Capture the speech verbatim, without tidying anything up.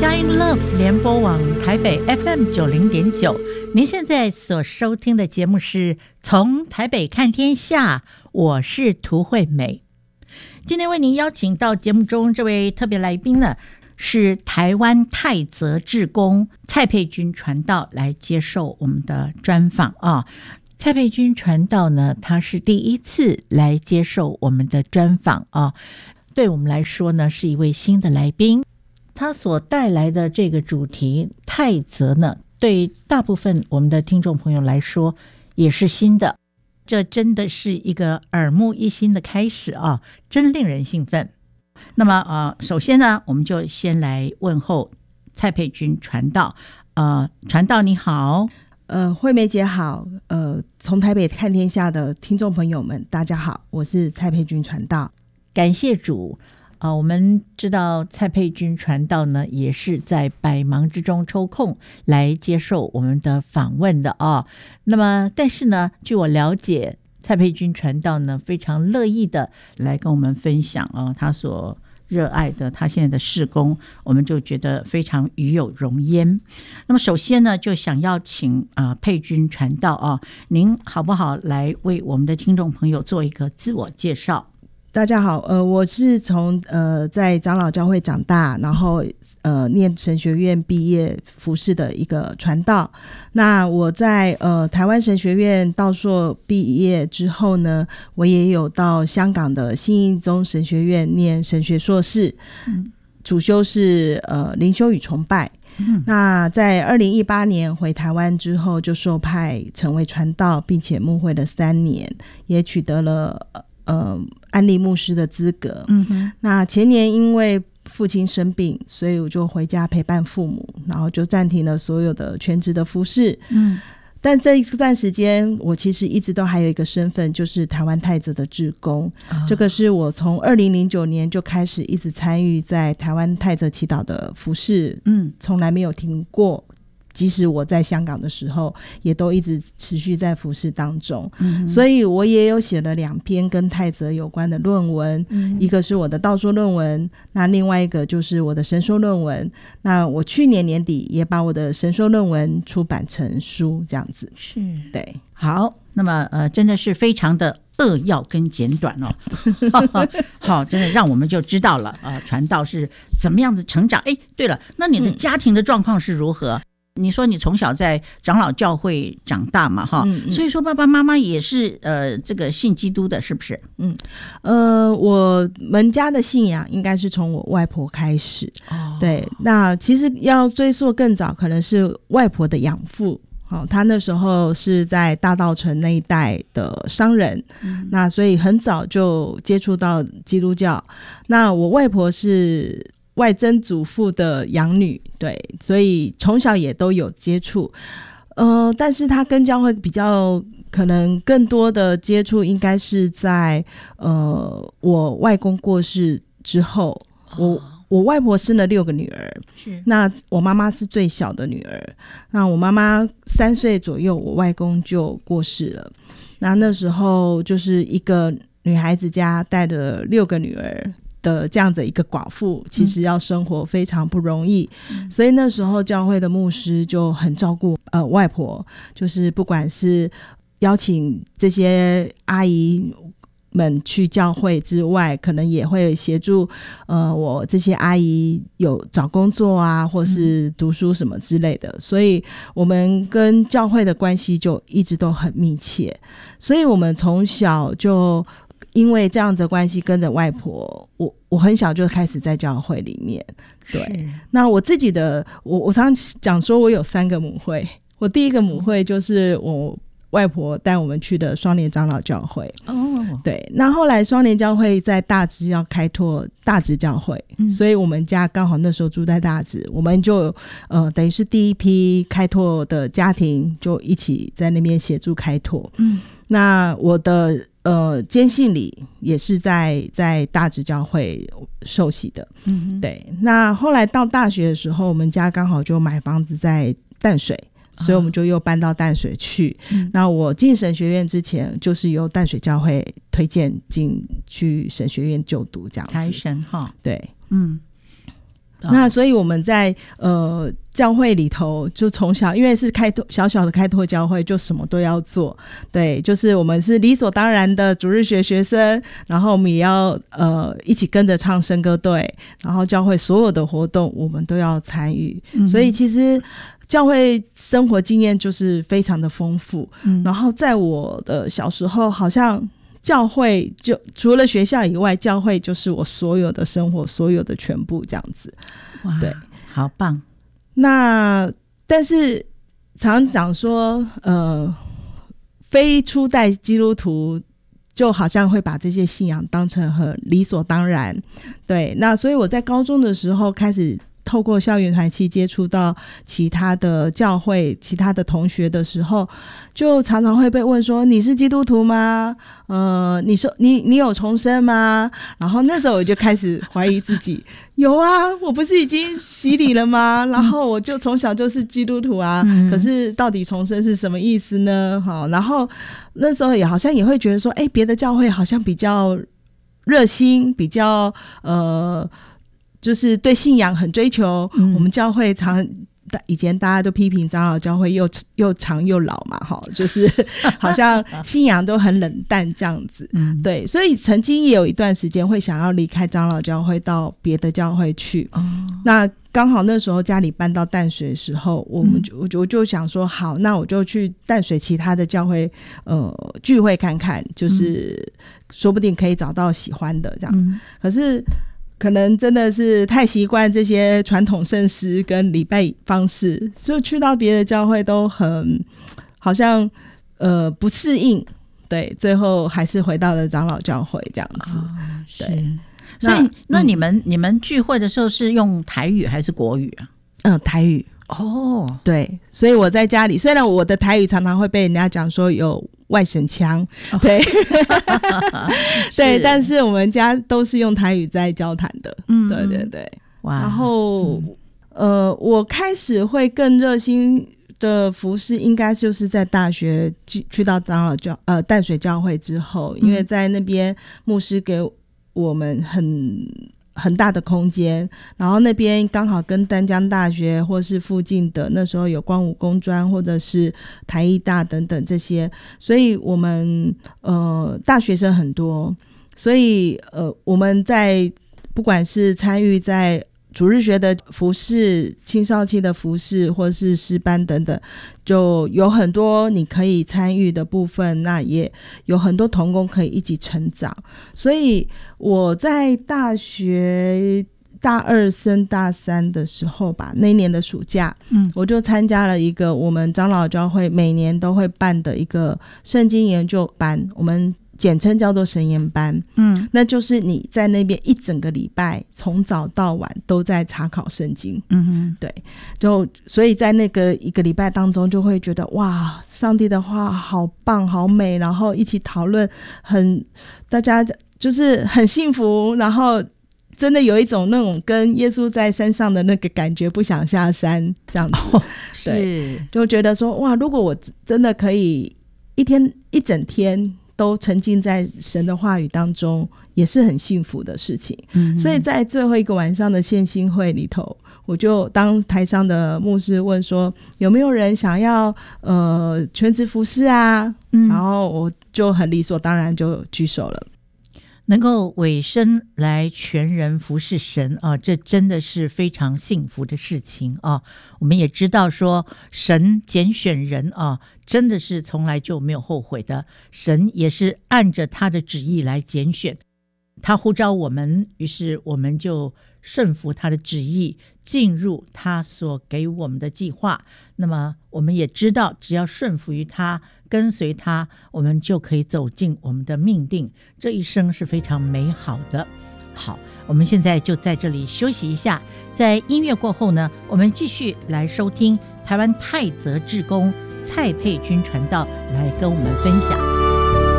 Shine Love 联播网台北 F M 九零点九，您现在所收听的节目是从台北看天下，我是涂惠美。今天为您邀请到节目中这位特别来宾呢，是台湾泰泽志工蔡佩君传道来接受我们的专访啊。蔡佩君传道呢，他是第一次来接受我们的专访啊，对我们来说呢，是一位新的来宾。他所带来的这个主题泰泽呢，对大部分我们的听众朋友来说也是新的，这真的是一个耳目一新的开始啊，真令人兴奋。那么呃，首先呢，我们就先来问候蔡佩君传道。呃，传道你好。 呃，惠美姐好，呃，从台北看天下的听众朋友们大家好，我是蔡佩君传道。 感谢主。呃，我们知道蔡佩君传道呢，也是在百忙之中抽空来接受我们的访问的啊。那么，但是呢，据我了解，蔡佩君传道呢，非常乐意的来跟我们分享啊，他所热爱的他现在的事工，我们就觉得非常与有荣焉。那么，首先呢，就想要请呃佩君传道啊，您好不好来为我们的听众朋友做一个自我介绍？ 大家好，呃，我是从呃在长老教会长大，然后呃念神学院毕业服侍的一个传道。那我在呃台湾神学院道硕毕业之后呢，我也有到香港的信义宗神学院念神学硕士，嗯、主修是呃灵修与崇拜。嗯、那在二零一八年回台湾之后，就受派成为传道，并且牧会了三年，也取得了呃安利牧师的资格。嗯哼，那前年因为父亲生病，所以我就回家陪伴父母，然后就暂停了所有的全职的服事。嗯，但这一段时间我其实一直都还有一个身份，就是台湾泰泽的志工。哦、这个是我从二零零九年就开始一直参与在台湾泰泽祈祷的服事，嗯，从来没有停过。即使我在香港的时候也都一直持续在服事当中、嗯、所以我也有写了两篇跟泰泽有关的论文、嗯、一个是我的道说论文，那另外一个就是我的神说论文。那我去年年底也把我的神说论文出版成书，这样子。是，对。 好，那么呃，真的是非常的扼要跟简短哦。好，真的让我们就知道了呃，传道是怎么样子成长。哎，对了，那你的家庭的状况是如何？嗯，你说你从小在长老教会长大嘛，哈、嗯嗯，所以说爸爸妈妈也是呃这个信基督的，是不是？嗯， 呃，我们家的信仰应该是从我外婆开始。哦，对，那其实要追溯更早，可能是外婆的养父。哦，他那时候是在大稻埕那一带的商人、嗯、那所以很早就接触到基督教。那我外婆是外曾祖父的养女，对，所以从小也都有接触。呃，但是他跟教会比较可能更多的接触应该是在呃我外公过世之后。我、哦我外婆生了六个女儿，是那我妈妈是最小的女儿。那我妈妈三岁左右，我外公就过世了。那那时候就是一个女孩子家带了六个女儿的这样的一个寡妇，其实要生活非常不容易、嗯、所以那时候教会的牧师就很照顾呃外婆，就是不管是邀请这些阿姨们去教会之外，可能也会协助呃我这些阿姨有找工作啊，或是读书什么之类的、嗯、所以我们跟教会的关系就一直都很密切。所以我们从小就因为这样子的关系跟着外婆，我我很小就开始在教会里面。对，那我自己的我我常常讲说我有三个母会。我第一个母会就是我外婆带我们去的双连长老教会。哦，对，那后来双连教会在大直要开拓大直教会、嗯、所以我们家刚好那时候住在大直，我们就呃等于是第一批开拓的家庭，就一起在那边协助开拓。嗯，那我的呃坚信礼也是在在大直教会受洗的。嗯，对，那后来到大学的时候，我们家刚好就买房子在淡水，所以我们就又搬到淡水去、嗯、那我进神学院之前就是由淡水教会推荐进去神学院就读，这样子。财神哈，对，嗯。 那所以我们在呃教会里头，就从小因为是开拓小小的开拓教会，就什么都要做。对，就是我们是理所当然的主日学学生，然后我们也要呃一起跟着唱圣歌队，然后教会所有的活动我们都要参与。嗯、所以其实教会生活经验就是非常的丰富。嗯、然后在我的小时候，好像教会就除了学校以外，教会就是我所有的生活，所有的全部这样子。 哇，对，好棒。 那但是常讲说，呃，非初代基督徒就好像会把这些信仰当成很理所当然。对，那所以我在高中的时候开始透过校园团契接触到其他的教会其他的同学的时候，就常常会被问说，你是基督徒吗？呃，你说你你有重生吗？然后那时候我就开始怀疑自己，有啊，我不是已经洗礼了吗？然后我就从小就是基督徒啊、嗯、可是到底重生是什么意思呢？好，然后那时候也好像也会觉得说，哎，别的教会好像比较热心，比较呃就是对信仰很追求、嗯、我们教会常以前大家都批评长老教会又又长又老嘛，就是好像信仰都很冷淡这样子、嗯、对，所以曾经也有一段时间会想要离开长老教会到别的教会去、哦、那刚好那时候家里搬到淡水的时候，我们就、嗯、我就我就想说，好，那我就去淡水其他的教会呃聚会看看，就是说不定可以找到喜欢的这样、嗯、可是可能真的是太习惯这些传统圣诗跟礼拜方式，所以去到别的教会都很好像呃不适应，对，最后还是回到了长老教会这样子、哦、对。 所以那你们、嗯、你们聚会的时候是用台语还是国语啊？ 嗯，台语。 哦， 对，所以我在家里，虽然我的台语常常会被人家讲说有外省腔、哦、对对，但是我们家都是用台语在交谈的。嗯，对对对。哇，然后、嗯、呃我开始会更热心的服事应该就是在大学去到长老教呃淡水教会之后，因为在那边牧师给我们很很大的空间，然后那边刚好跟淡江大学或是附近的那时候有光武工专或者是台艺大等等这些，所以我们呃大学生很多，所以呃我们在不管是参与在主日学的服事、青少期的服事或是诗班等等，就有很多你可以参与的部分，那也有很多同工可以一起成长。所以我在大学大二升大三的时候吧，那一年的暑假、嗯、我就参加了一个我们长老教会每年都会办的一个圣经研究班，我们简称叫做神研班。嗯，那就是你在那边一整个礼拜从早到晚都在查考圣经。嗯哼，对，就所以在那个一个礼拜当中就会觉得哇，上帝的话好棒好美，然后一起讨论，很大家就是很幸福，然后真的有一种那种跟耶稣在山上的那个感觉，不想下山这样子。哦、对，就觉得说哇，如果我真的可以一天一整天都沉浸在神的话语当中，也是很幸福的事情。嗯，所以在最后一个晚上的献心会里头，我就当台上的牧师问说有没有人想要呃全职服事啊、嗯、然后我就很理所当然就举手了。 能够委身来全人服侍神啊，这真的是非常幸福的事情啊！我们也知道说，神拣选人啊，真的是从来就没有后悔的。神也是按着他的旨意来拣选，他呼召我们，于是我们就顺服他的旨意，进入他所给我们的计划。那么我们也知道，只要顺服于他，跟随他，我们就可以走进我们的命定，这一生是非常美好的。好，我们现在就在这里休息一下，在音乐过后呢，我们继续来收听台湾泰泽志工蔡佩君传道来跟我们分享。